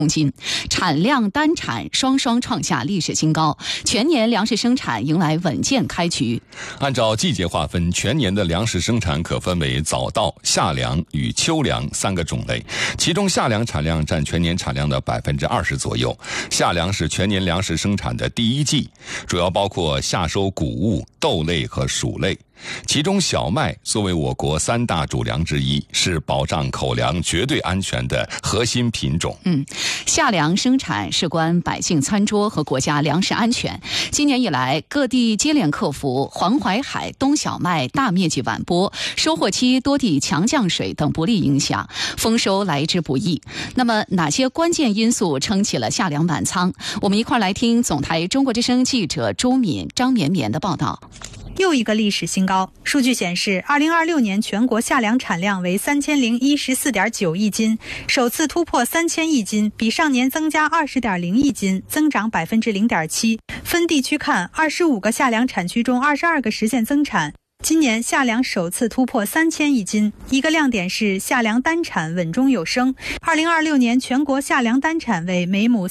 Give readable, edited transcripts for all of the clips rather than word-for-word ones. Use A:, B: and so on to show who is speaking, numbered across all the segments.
A: 公斤，产量单产双创下历史新高，全年粮食生产迎来稳健开局。
B: 按照季节划分，全年的粮食生产可分为早稻、夏粮与秋粮3个种类，其中夏粮产量占全年产量的20%左右。夏粮是全年粮食生产的第一季，主要包括夏收谷物、豆类和薯类。其中小麦作为我国3大主粮之一，是保障口粮绝对安全的核心品种。
A: 夏粮生产事关百姓餐桌和国家粮食安全。今年以来，各地接连克服黄淮海冬小麦大面积晚播、收获期多地强降水等不利影响，丰收来之不易。那么哪些关键因素撑起了夏粮满仓？我们一块来听总台中国之声记者周敏、张绵绵的报道。
C: 又一个历史新高。数据显示，2026年全国夏粮产量为3014.9亿斤，首次突破3000亿斤，比上年增加20.0亿斤，增长0.7%。分地区看，25个夏粮产区中22个实现增产。今年夏粮首次突破3000亿斤，一个亮点是夏粮单产稳中有升。2026年全国夏粮单产为每亩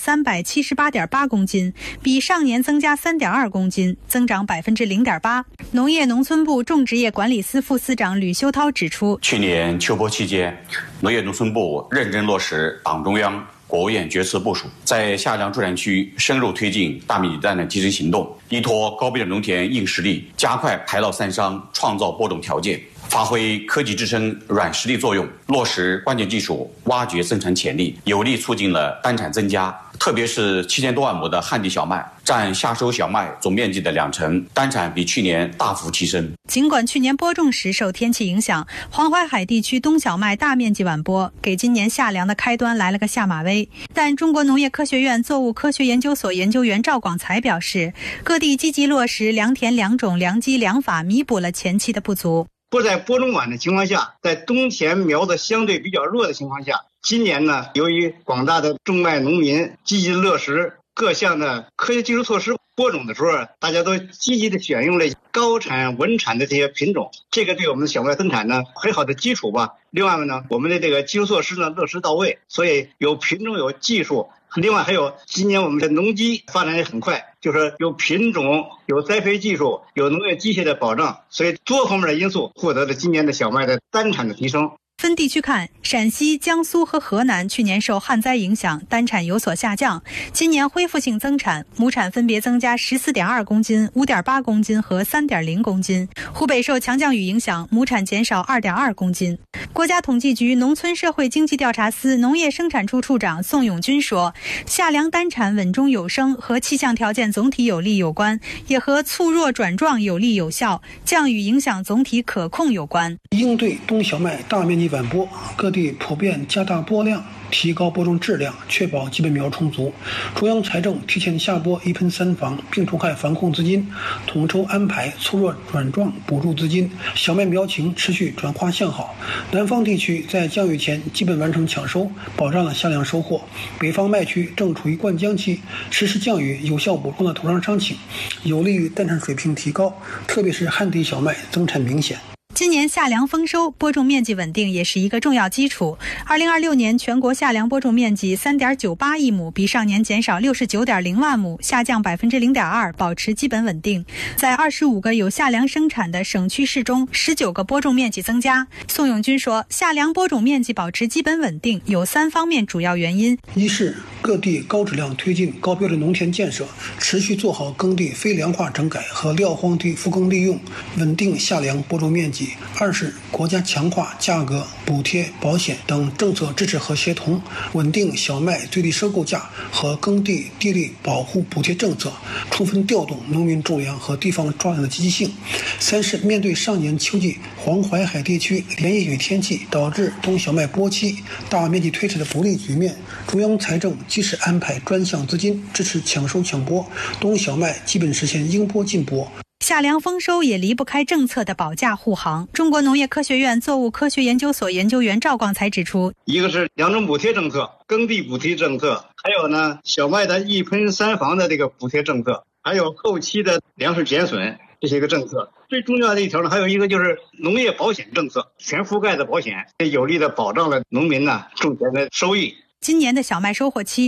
C: 378.8公斤，比上年增加3.2公斤，增长0.8%。农业农村部种植业管理司副司长吕修涛指出，
D: 去年秋播期间，农业农村部认真落实党中央、国务院决策部署，在夏粮助产区深入推进大面积单产提升行动，依托高标准农田硬实力，加快排涝散伤，创造播种条件，发挥科技支撑软实力作用，落实关键技术，挖掘增产潜力，有力促进了单产增加。特别是7000多万亩的旱地小麦，占夏收小麦总面积的2成，单产比去年大幅提升。
C: 尽管去年播种时受天气影响，黄淮海地区冬小麦大面积晚播，给今年夏粮的开端来了个下马威。但中国农业科学院作物科学研究所研究员赵广才表示，各地积极落实良田良种良机良法，弥补了前期的不足。
E: 不在播种晚的情况下，在冬田苗子相对比较弱的情况下，今年呢，由于广大的种麦农民积极落实各项的科学技术措施，播种的时候，大家都积极的选用了高产稳产的这些品种，这个对我们的小麦增产呢很好的基础吧。另外呢，我们的这个基础措施呢落实到位，所以有品种有技术。另外还有今年我们的农机发展也很快，就是有品种、有栽培技术、有农业机械的保障，所以多方面的因素获得了今年的小麦的单产的提升。
C: 分地区看，陕西、江苏和河南去年受旱灾影响，单产有所下降，今年恢复性增产，亩产分别增加14.2公斤、5.8公斤和3.0公斤。湖北受强降雨影响，亩产减少2.2公斤。国家统计局农村社会经济调查司农业生产处处长宋永军说，夏粮单产稳中有升和气象条件总体有利有关，也和促弱转壮有力有效，降雨影响总体可控有关。
F: 应对冬小麦大面积晚播，各地普遍加大播量，提高播种质量，确保基本苗充足。中央财政提前下拨一喷三防病虫害防控资金，统筹安排促弱转壮补助资金，小麦苗情持续转化向好。南方地区在降雨前基本完成抢收，保障了夏粮收获。北方麦区正处于灌浆期，实施降雨有效补充了土壤伤情，有利于单产水平提高，特别是旱地小麦增产明显。
C: 今年夏粮丰收，播种面积稳定也是一个重要基础。2026年全国夏粮播种面积3.98亿亩，比上年减少69.0万亩，下降0.2%，保持基本稳定。在25个有夏粮生产的省区市中，19个播种面积增加。宋永军说，夏粮播种面积保持基本稳定有3方面主要原因：
F: 一是各地高质量推进高标准农田建设，持续做好耕地非粮化整改和撂荒地复耕利用，稳定夏粮播种面积；二是国家强化价格、补贴、保险等政策支持和协同，稳定小麦最低收购价和耕地地力保护补贴政策，充分调动农民种粮和地方抓粮的积极性；三是面对上年秋季黄淮海地区连夜雨天气导致冬小麦播期大面积推迟的不利局面，中央财政及时安排专项资金支持抢收抢播，冬小麦基本实现应播尽播。
C: 夏粮丰收也离不开政策的保驾护航。中国农业科学院作物科学研究所研究员赵广才指出，
E: 一个是粮种补贴政策、耕地补贴政策，还有呢小麦的一喷三防的这个补贴政策，还有后期的粮食减损这些个政策。最重要的一条呢，还有一个就是农业保险政策，全覆盖的保险，有力的保障了农民呢种田的收益。
C: 今年的小麦收获期